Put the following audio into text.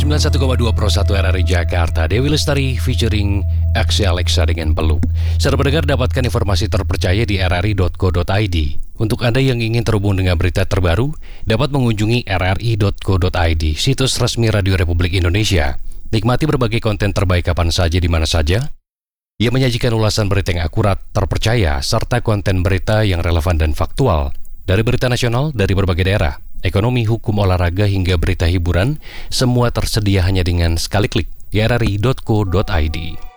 91,2 Pro 1 RRI Jakarta, Dewi Lestari featuring Aksi Alexa dengan Peluk. Saudara pendengar, dapatkan informasi terpercaya di rri.co.id. Untuk Anda yang ingin terhubung dengan berita terbaru, dapat mengunjungi rri.co.id, situs resmi Radio Republik Indonesia. Nikmati berbagai konten terbaik kapan saja di mana saja. Ia menyajikan ulasan berita yang akurat, terpercaya, serta konten berita yang relevan dan faktual dari berita nasional dari berbagai daerah. Ekonomi, hukum, olahraga, hingga berita hiburan, semua tersedia hanya dengan sekali klik di rri.co.id.